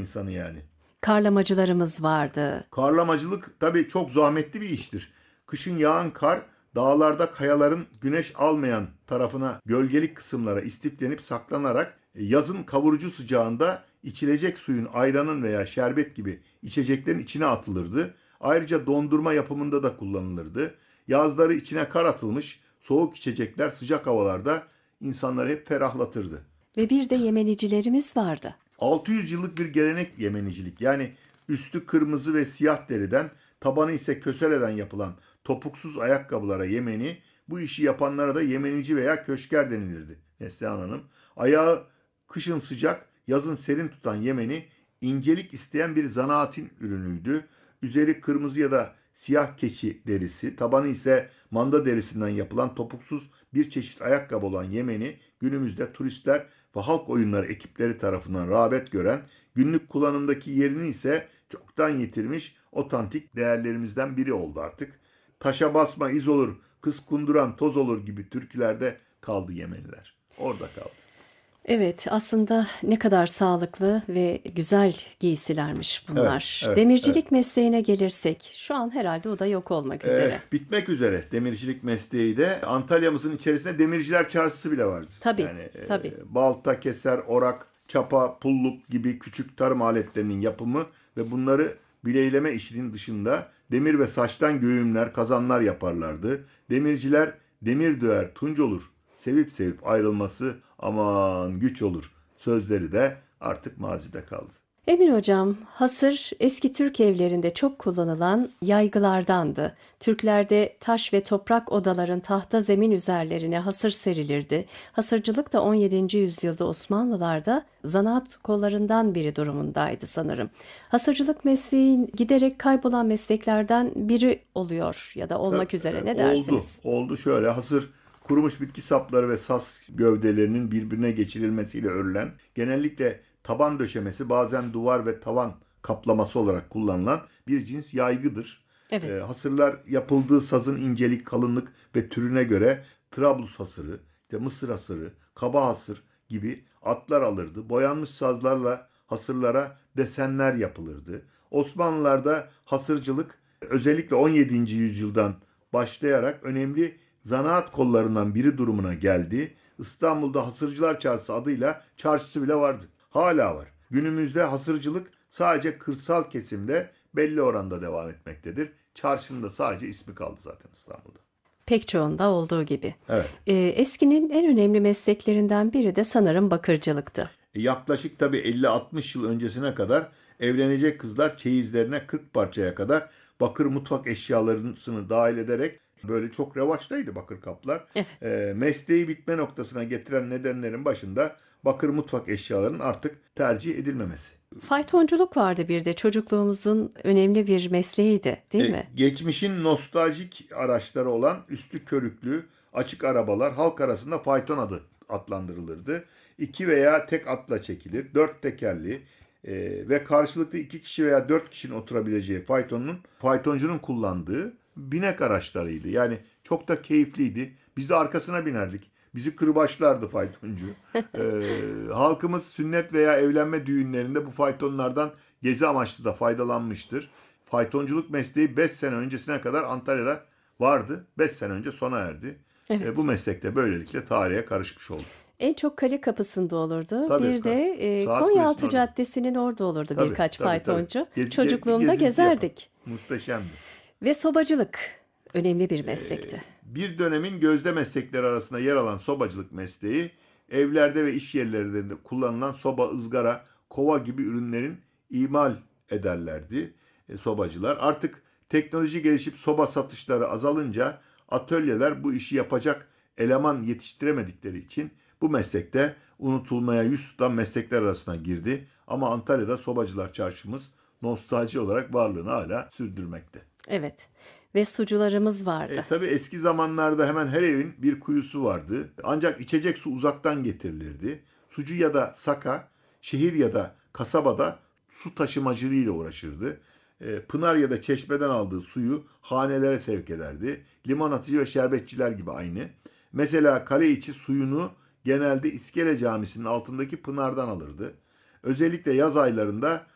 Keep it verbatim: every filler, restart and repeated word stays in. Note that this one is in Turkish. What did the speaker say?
insanı yani. Karlamacılarımız vardı. Karlamacılık tabii çok zahmetli bir iştir. Kışın yağan kar dağlarda kayaların güneş almayan tarafına gölgelik kısımlara istiflenip saklanarak e, yazın kavurucu sıcağında içilecek suyun, ayranın veya şerbet gibi içeceklerin içine atılırdı. Ayrıca dondurma yapımında da kullanılırdı. Yazları içine kar atılmış soğuk içecekler sıcak havalarda insanları hep ferahlatırdı. Ve bir de Yemenicilerimiz vardı. altı yüz yıllık bir gelenek Yemenicilik. Yani üstü kırmızı ve siyah deriden, tabanı ise köseleden yapılan topuksuz ayakkabılara Yemeni, bu işi yapanlara da Yemenici veya köşker denilirdi Neslihan Hanım. Ayağı kışın sıcak, yazın serin tutan Yemeni, incelik isteyen bir zanaatin ürünüydü. Üzeri kırmızı ya da siyah keçi derisi, tabanı ise manda derisinden yapılan topuksuz bir çeşit ayakkabı olan Yemeni, günümüzde turistler ve halk oyunları ekipleri tarafından rağbet gören, günlük kullanımdaki yerini ise çoktan yitirmiş otantik değerlerimizden biri oldu artık. Taşa basma iz olur, kız kunduran toz olur gibi türkülerde kaldı Yemeniler. Orada kaldı. Evet, aslında ne kadar sağlıklı ve güzel giysilermiş Evet, bunlar. evet, evet. Demircilik mesleğine gelirsek, şu an herhalde o da yok olmak Ee, üzere. bitmek üzere demircilik mesleği de. Antalya'mızın içerisinde demirciler çarşısı bile vardır. Tabii, Yani e, tabii. balta, keser, orak, çapa, pulluk gibi küçük tarım aletlerinin yapımı ve bunları bileyleme işinin dışında demir ve saçtan güğümler, kazanlar yaparlardı. Demirciler demir döver, tunç olur. Sevip sevip ayrılması aman güç olur. Sözleri de artık mazide kaldı. Emin hocam, hasır eski Türk evlerinde çok kullanılan yaygılardandı. Türklerde taş ve toprak odaların tahta zemin üzerlerine hasır serilirdi. Hasırcılık da on yedinci yüzyılda Osmanlılarda zanaat kollarından biri durumundaydı sanırım. Hasırcılık mesleğin giderek kaybolan mesleklerden biri oluyor ya da Tabii, olmak üzere, e, ne oldu. dersiniz? Oldu şöyle hasır kurumuş bitki sapları ve saz gövdelerinin birbirine geçirilmesiyle örülen, genellikle taban döşemesi bazen duvar ve tavan kaplaması olarak kullanılan bir cins yaygıdır. E, Evet. hasırlar yapıldığı sazın incelik, kalınlık ve türüne göre Trablus hasırı, işte Mısır hasırı, Kaba hasır gibi adlar alırdı. Boyanmış sazlarla hasırlara desenler yapılırdı. Osmanlılarda hasırcılık özellikle on yedinci yüzyıldan başlayarak önemli zanaat kollarından biri durumuna geldi. İstanbul'da Hasırcılar Çarşısı adıyla çarşısı bile vardı. Hala var. Günümüzde hasırcılık sadece kırsal kesimde belli oranda devam etmektedir. Çarşının da sadece ismi kaldı zaten İstanbul'da. Pek çoğunda olduğu gibi. Evet. Ee, eskinin en önemli mesleklerinden biri de sanırım bakırcılıktı. E, yaklaşık tabii elli altmış yıl öncesine kadar evlenecek kızlar çeyizlerine kırk parçaya kadar bakır mutfak eşyalarını dahil ederek böyle çok revaçtaydı bakır kaplar. Evet. E, mesleği bitme noktasına getiren nedenlerin başında bakır mutfak eşyalarının artık tercih edilmemesi. Faytonculuk vardı bir de, çocukluğumuzun önemli bir mesleğiydi, değil E, mi? geçmişin nostaljik araçları olan üstü körüklü açık arabalar halk arasında fayton adı adlandırılırdı. İki veya tek atla çekilir. Dört tekerli e, ve karşılıklı iki kişi veya dört kişinin oturabileceği faytonun, faytoncunun kullandığı binek araçlarıydı. Yani çok da keyifliydi. Biz de arkasına binerdik. Bizi kırbaçlardı faytoncu. E, halkımız sünnet veya evlenme düğünlerinde bu faytonlardan gezi amaçlı da faydalanmıştır. Faytonculuk mesleği beş sene öncesine kadar Antalya'da vardı. beş sene önce sona erdi. E, bu Evet. meslekte böylelikle tarihe karışmış oldu. En çok Kale Kapısı'nda olurdu. Tabii. Bir de e, Saat Kulesi'nin Konyaaltı orada. Caddesi'nin orada olurdu Tabii, birkaç tabii, tabii. faytoncu. Gezi, ge- Çocukluğumda gezinti yapan. gezerdik. Muhteşemdi. Ve sobacılık önemli bir E, meslekti. bir dönemin gözde meslekleri arasında yer alan sobacılık mesleği, evlerde ve iş yerlerinde kullanılan soba, ızgara, kova gibi ürünlerin imal ederlerdi e, sobacılar. Artık teknoloji gelişip soba satışları azalınca atölyeler bu işi yapacak eleman yetiştiremedikleri için bu meslekte unutulmaya yüz tutan meslekler arasına girdi. Ama Antalya'da sobacılar çarşımız nostalji olarak varlığını hala sürdürmekte. Evet. Ve sucularımız E, vardı. tabii eski zamanlarda hemen her evin bir kuyusu vardı. Ancak içecek su uzaktan getirilirdi. Sucu ya da saka şehir ya da kasabada su taşımacılığıyla uğraşırdı. E, pınar ya da çeşmeden aldığı suyu hanelere sevk ederdi. Limonatıcı ve şerbetçiler gibi aynı. Mesela kale içi suyunu genelde İskele Camisi'nin altındaki pınardan alırdı. Özellikle yaz aylarında